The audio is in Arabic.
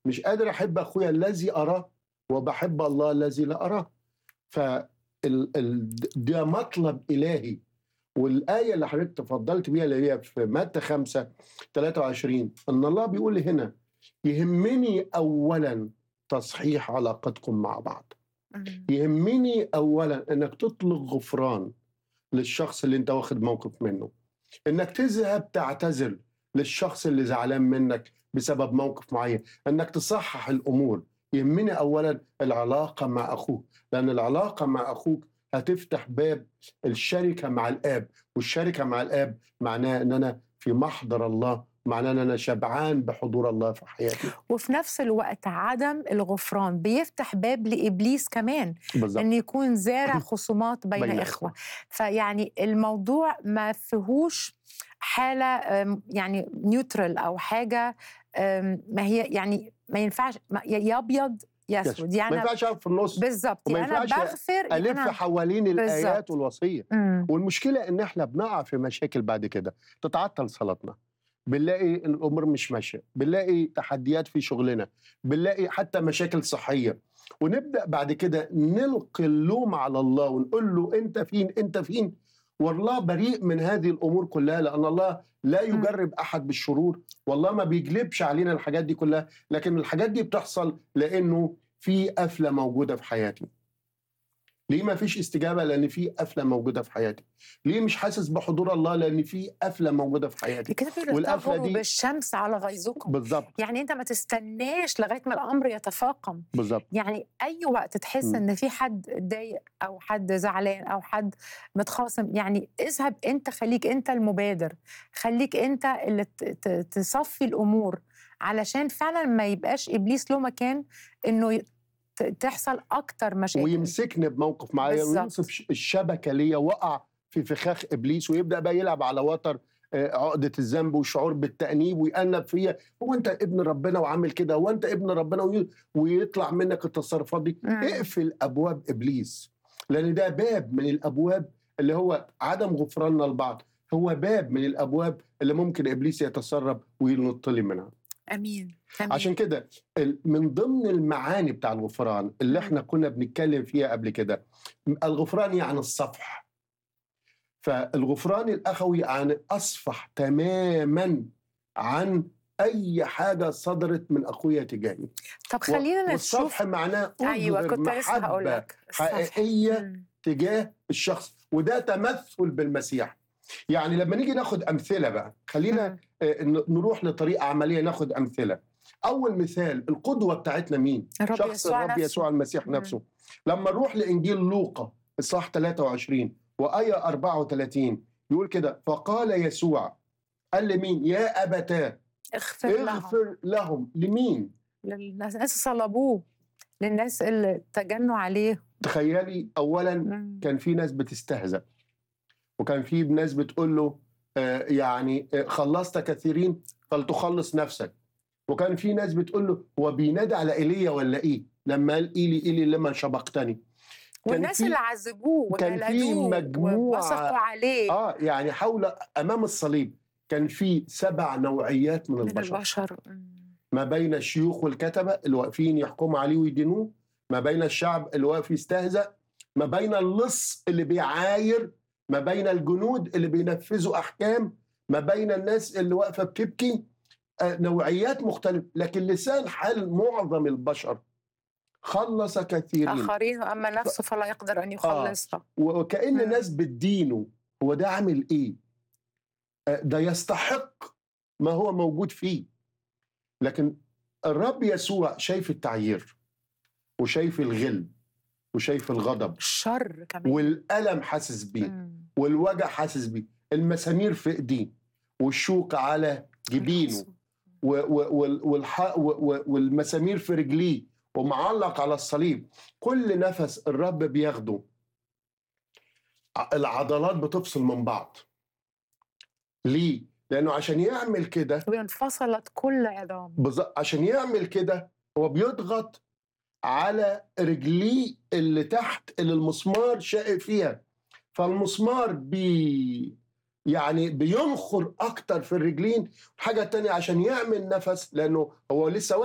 مش قادر أحب أخويا الذي أراه وبحب الله الذي لا أراه. ده مطلب إلهي. والآية اللي حضرتك تفضلت بيها اللي هي في متى 5:23 أن الله بيقول هنا يهمني أولا تصحيح علاقتكم مع بعض. يهمني أولا أنك تطلق غفران للشخص اللي أنت واخد موقف منه، أنك تذهب تعتذر للشخص اللي زعلان منك بسبب موقف معين، أنك تصحح الأمور. يهمني أولا العلاقة مع أخوك، لأن العلاقة مع أخوك هتفتح باب الشركة مع الآب، والشركة مع الآب معناه أن أنا في محضر الله، معناه أن أنا شبعان بحضور الله في حياتي. وفي نفس الوقت عدم الغفران بيفتح باب لإبليس كمان بالظبط. أن يكون زارع خصومات بين إخوة. فيعني الموضوع ما فيهوش حالة يعني نيوترال أو حاجة ما هي يعني ما ينفعش يا أبيض يا أسود، يعني ما ينفعش أقف في النص بالظبط. وما أنا بغفر ألف حوالين الآيات والوصية. والمشكلة إن إحنا بنقع في مشاكل بعد كده، تتعطل صلاتنا، بنلاقي الأمور مش ماشية، بنلاقي تحديات في شغلنا، بنلاقي حتى مشاكل صحية، ونبدأ بعد كده نلقي اللوم على الله ونقول له أنت فين أنت فين، والله بريء من هذه الأمور كلها، لأن الله لا يجرب أحد بالشرور، والله ما بيجلبش علينا الحاجات دي كلها، لكن الحاجات دي بتحصل لأنه في قفلة موجودة في حياتي. ليه ما فيش استجابة؟ لأن في قفلة موجودة في حياتي. ليه مش حاسس بحضور الله؟ لأن في قفلة موجودة في حياتي. والقفلة دي بالشمس على غيظكم. بالظبط. يعني أنت ما تستناش لغاية ما الأمر يتفاقم. بالظبط. يعني أي وقت تحس إن في حد ضايق أو حد زعلان أو حد متخاصم، يعني اذهب أنت، خليك أنت المبادر، خليك أنت اللي تصفي الأمور، علشان فعلا ما يبقاش إبليس له مكان إنه تحصل أكتر مشاكل ويمسكني بموقف معايا وينصب الشبكة ليا، وقع في فخاخ إبليس، ويبدأ بقى يلعب على وتر عقدة الذنب وشعور بالتأنيب، ويقلب فيا هو أنت ابن ربنا وعامل كده، هو أنت ابن ربنا، ويطلع منك التصرفات دي. اقفل أبواب إبليس، لأن ده باب من الأبواب اللي هو عدم غفراننا لبعض، هو باب من الأبواب اللي ممكن إبليس يتسرب وينط لي منها. أمين. عشان كده من ضمن المعاني بتاع الغفران اللي احنا كنا بنتكلم فيها قبل كده، الغفران يعني الصفح. فالغفران الأخوي يعني أصفح تماما عن أي حاجة صدرت من أخويا تجاهي. طب خلينا نشوف. والصفح معناه أيوة، كنت محبة حقيقية تجاه الشخص، وده تمثل بالمسيح. يعني لما نيجي ناخد أمثلة بقى، خلينا نروح لطريقة عملية ناخد أمثلة. أول مثال القدوة بتاعتنا مين؟ شخص الرب يسوع المسيح نفسه. لما نروح لإنجيل لوقا إصحاح 23 وآية 34 يقول كده: فقال يسوع، قال لمين؟ يا أبتاه اغفر لهم. لمين؟ للناس صلبوه، للناس اللي تجنوا عليه. تخيلي أولا كان في ناس بتستهزأ، وكان في ناس بتقول له يعني خلصت كثيرين فلتخلص نفسك، وكان في ناس بتقول له هو بينادي على ايليا ولا ايه لما قال إيلي لما شبقتني. والناس اللي عذبوه وجلدوه وبصقوا عليه يعني حول امام الصليب كان في 7 نوعيات من البشر. ما بين الشيوخ والكتبه اللي واقفين يحكموا عليه ويدينوه، ما بين الشعب اللي واقف يستهزأ، ما بين اللص اللي بيعاير، ما بين الجنود اللي بينفذوا أحكام، ما بين الناس اللي واقفة بتبكي. نوعيات مختلفة، لكن لسان حال معظم البشر خلص كثيرين آخرين، أما نفسه فلا يقدر أن يخلصها. وكأن الناس بتدينه، هو ده عامل إيه؟ ده يستحق ما هو موجود فيه. لكن الرب يسوع شايف التعيير وشايف الغل وشايف الغضب، الشر كمان، والألم حاسس بيه، والوجع حاسس بيه، المسامير في ايديه والشوك على جبينه والمسامير في رجليه ومعلق على الصليب. كل نفس الرب بياخده العضلات بتفصل من بعض. ليه؟ لأنه عشان يعمل كده وانفصلت كل عظام. عشان يعمل كده هو بيضغط على رجليه اللي تحت اللي المسمار شائق فيها، فالمسمار يعني بينخر أكتر في الرجلين. حاجة تانية عشان يعمل نفس، لأنه هو لسه